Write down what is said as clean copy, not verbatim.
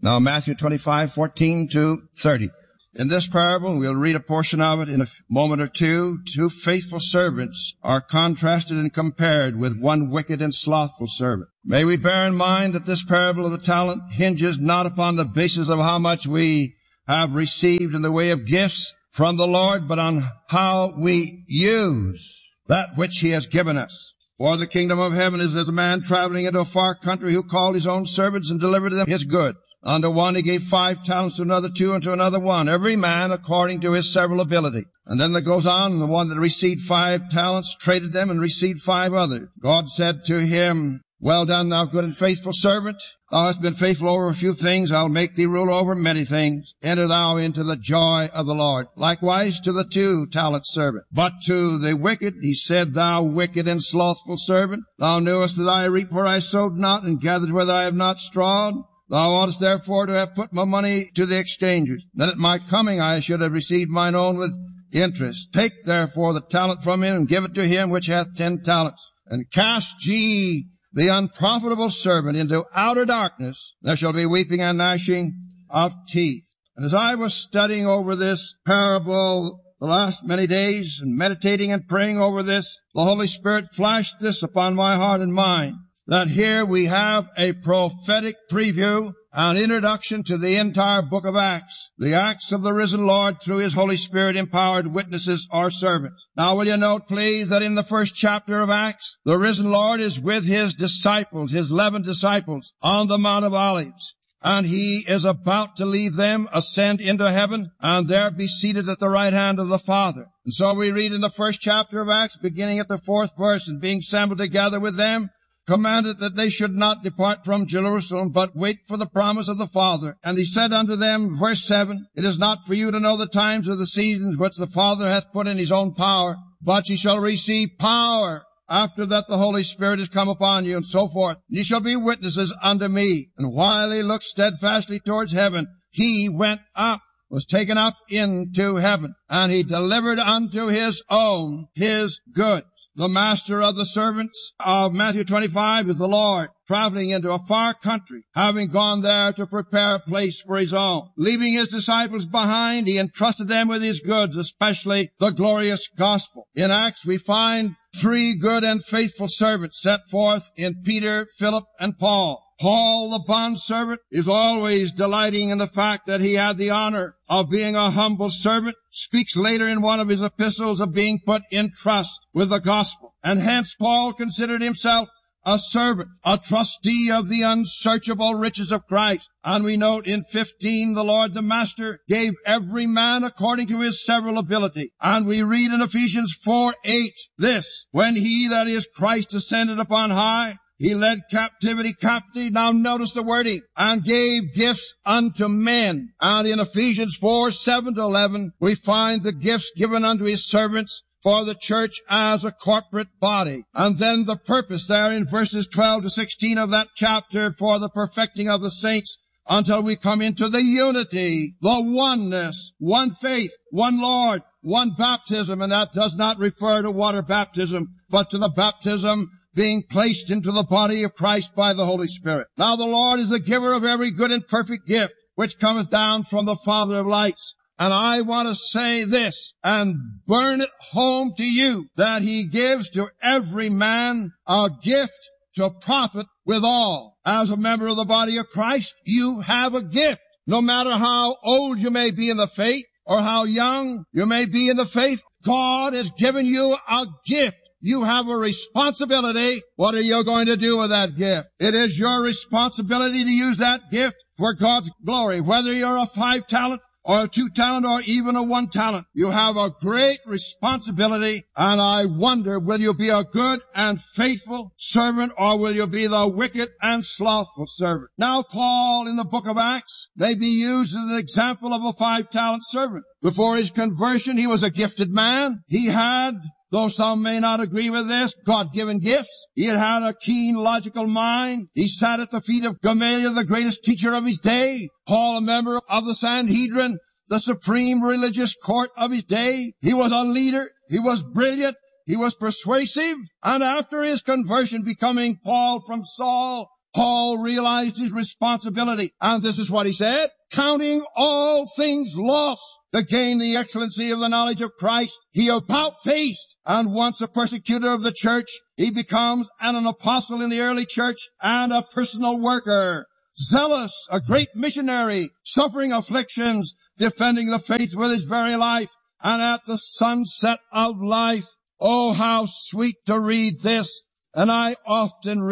Now, Matthew 25:14 to 30. In this parable, we'll read a portion of it in a moment or two. Two faithful servants are contrasted and compared with one wicked and slothful servant. May we bear in mind that this parable of the talent hinges not upon the basis of how much we have received in the way of gifts from the Lord, but on how we use that which He has given us. For the kingdom of heaven is as a man traveling into a far country who called his own servants and delivered to them his goods. Unto one he gave 5 talents, to another 2, and to another 1, every man according to his several ability. And then it goes on, and the one that received 5 talents traded them and received 5 others. God said to him, Well done, thou good and faithful servant. Thou hast been faithful over a few things. I'll make thee ruler over many things. Enter thou into the joy of the Lord. Likewise to the 2-talent servant. But to the wicked he said, Thou wicked and slothful servant, thou knewest that I reap where I sowed not, and gathered where I have not strawed. Thou oughtest therefore to have put my money to the exchangers, that at my coming I should have received mine own with interest. Take therefore the talent from him, and give it to him which hath 10 talents. And cast ye the unprofitable servant into outer darkness. There shall be weeping and gnashing of teeth. And as I was studying over this parable the last many days, and meditating and praying over this, the Holy Spirit flashed this upon my heart and mind, that here we have a prophetic preview, an introduction to the entire book of Acts. The acts of the risen Lord through His Holy Spirit empowered witnesses or servants. Now will you note, please, that in the first chapter of Acts, the risen Lord is with His disciples, His 11 disciples, on the Mount of Olives. And He is about to leave them, ascend into heaven, and there be seated at the right hand of the Father. And so we read in the first chapter of Acts, beginning at the 4th verse, and being assembled together with them, commanded that they should not depart from Jerusalem, but wait for the promise of the Father. And He said unto them, verse 7, It is not for you to know the times or the seasons which the Father hath put in His own power, but ye shall receive power after that the Holy Spirit is come upon you, and so forth. Ye shall be witnesses unto me. And while he looked steadfastly towards heaven, he went up, was taken up into heaven, and he delivered unto his own his goods. The master of the servants of Matthew 25 is the Lord, traveling into a far country, having gone there to prepare a place for His own. Leaving His disciples behind, He entrusted them with His goods, especially the glorious gospel. In Acts, we find 3 good and faithful servants set forth in Peter, Philip, and Paul. Paul, the bondservant, is always delighting in the fact that he had the honor of being a humble servant, speaks later in one of his epistles of being put in trust with the gospel. And hence Paul considered himself a servant, a trustee of the unsearchable riches of Christ. And we note in 15, the Lord the Master gave every man according to his several ability. And we read in Ephesians 4:8 this, When He, that is Christ, ascended upon high, He led captivity captive. Now notice the wording. And gave gifts unto men. And in Ephesians 4:7-11, we find the gifts given unto His servants for the church as a corporate body. And then the purpose there in verses 12-16 of that chapter for the perfecting of the saints until we come into the unity, the oneness, one faith, one Lord, one baptism. And that does not refer to water baptism, but to the baptism being placed into the body of Christ by the Holy Spirit. Now the Lord is the giver of every good and perfect gift, which cometh down from the Father of lights. And I want to say this and burn it home to you, that He gives to every man a gift to profit withal. As a member of the body of Christ, you have a gift. No matter how old you may be in the faith or how young you may be in the faith, God has given you a gift. You have a responsibility. What are you going to do with that gift? It is your responsibility to use that gift for God's glory. Whether you're a 5-talent or a 2-talent or even a 1-talent, you have a great responsibility. And I wonder, will you be a good and faithful servant, or will you be the wicked and slothful servant? Now Paul in the book of Acts may be used as an example of a 5-talent servant. Before his conversion, he was a gifted man. He had, though some may not agree with this, God-given gifts. He had a keen, logical mind. He sat at the feet of Gamaliel, the greatest teacher of his day. Paul, a member of the Sanhedrin, the supreme religious court of his day. He was a leader. He was brilliant. He was persuasive. And after his conversion, becoming Paul from Saul Paul realized his responsibility, and this is what he said: counting all things lost to gain the excellency of the knowledge of Christ, he about-faced, and once a persecutor of the church, he becomes an apostle in the early church and a personal worker. Zealous, a great missionary, suffering afflictions, defending the faith with his very life, and at the sunset of life. Oh, how sweet to read this, and I often read